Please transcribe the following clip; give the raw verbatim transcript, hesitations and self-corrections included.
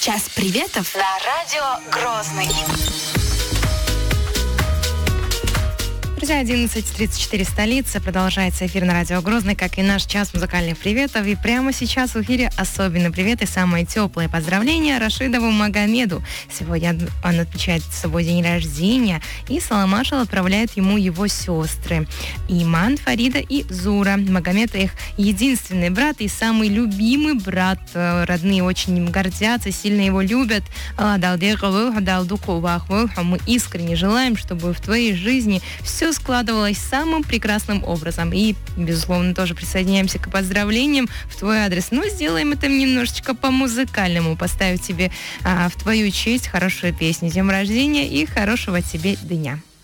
Час приветов на радио Грозный. Друзья, одиннадцать тридцать четыре столица. Продолжается эфир на радио Грозный, как и наш час музыкальных приветов. И прямо сейчас в эфире особенный привет и самые теплые поздравления Рашидову Магомеду. Сегодня он отмечает свой день рождения, и Саламашал отправляет ему его сестры Иман, Фарида и Зура. Магомед — их единственный брат и самый любимый брат. Родные очень им гордятся, сильно его любят. Мы искренне желаем, чтобы в твоей жизни все складывалось самым прекрасным образом. И, безусловно, тоже присоединяемся к поздравлениям в твой адрес. Но сделаем это немножечко по-музыкальному. Поставив тебе а, в твою честь хорошую песню. С днем рождения и хорошего тебе дня.